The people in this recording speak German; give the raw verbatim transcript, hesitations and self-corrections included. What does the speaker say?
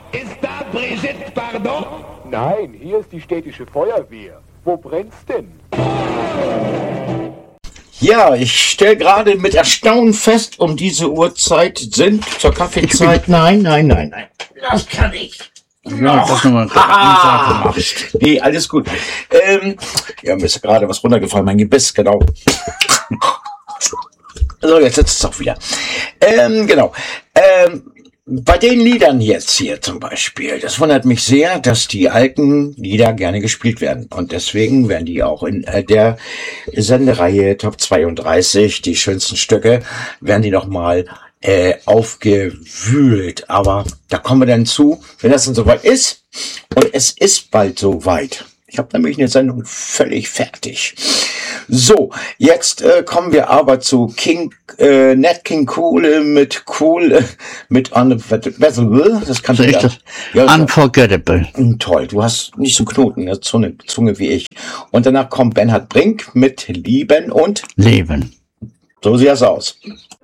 Ist da Brigitte Bardot? Nein, hier ist die städtische Feuerwehr. Wo brennt's denn? Ja, ich stelle gerade mit Erstaunen fest, um diese Uhrzeit sind zur Kaffeezeit. Nein, nein, nein, nein. Das kann ich. Ja, das nochmal Ah, nee, alles gut. Ähm, ja, mir ist gerade was runtergefallen, mein Gebiss, genau. So, jetzt sitzt es auch wieder. Ähm, genau. Ähm, bei den Liedern jetzt hier zum Beispiel, das wundert mich sehr, dass die alten Lieder gerne gespielt werden. Und deswegen werden die auch in äh, der Sendereihe Top zweiunddreißig, die schönsten Stücke, werden die nochmal äh, aufgewühlt. Aber da kommen wir dann zu, wenn das dann soweit ist. Und es ist bald soweit. Ich habe nämlich eine Sendung völlig fertig. So, jetzt äh, kommen wir aber zu King, äh, Nat King Cole mit Cole, mit Unforgettable. Das kannst du das ja, Unforgettable. Toll, du hast nicht so Knoten in der Zunge, Zunge wie ich. Und danach kommt Bernhard Brink mit Lieben und Leben. So sieht das aus.